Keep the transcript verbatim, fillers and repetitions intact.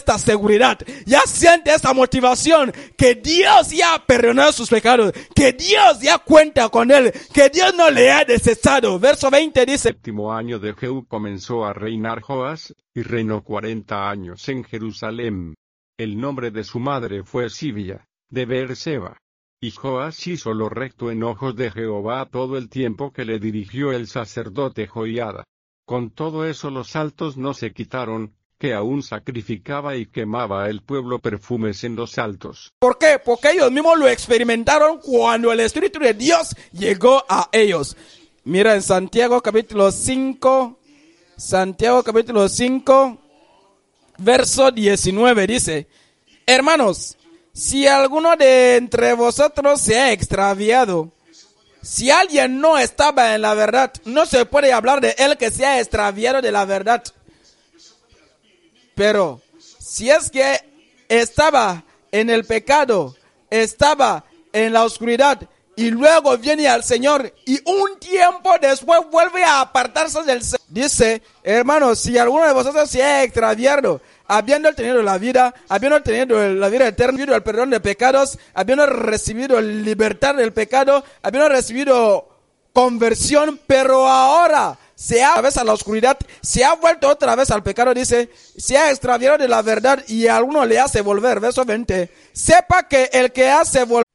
esta seguridad, ya siente esta motivación, que Dios ya ha perdonado sus pecados, que Dios ya cuenta con él, que Dios no le ha desechado. Verso veinte dice: El séptimo año de Jehú comenzó a reinar Joás, y reinó cuarenta años en Jerusalén. El nombre de su madre fue Sibia, de Beerseba. Y Joás hizo lo recto en ojos de Jehová todo el tiempo que le dirigió el sacerdote Joiada. Con todo eso los altos no se quitaron, que aún sacrificaba y quemaba el pueblo perfumes en los altos. ¿Por qué? Porque ellos mismos lo experimentaron cuando el Espíritu de Dios llegó a ellos. Mira en Santiago capítulo cinco, Santiago capítulo cinco, verso diecinueve dice: hermanos, si alguno de entre vosotros se ha extraviado, si alguien no estaba en la verdad, no se puede hablar de él que se ha extraviado de la verdad. Pero si es que estaba en el pecado, estaba en la oscuridad, y luego viene al Señor, y un tiempo después vuelve a apartarse del Señor. Dice: hermanos, si alguno de vosotros se ha extraviado, habiendo tenido la vida, habiendo tenido la vida eterna, habiendo el perdón de pecados, habiendo recibido libertad del pecado, habiendo recibido conversión, pero ahora se ha otra vez a la oscuridad, se ha vuelto otra vez al pecado, dice, se ha extraviado de la verdad y a alguno le hace volver. Verso veinte: sepa que el que hace volver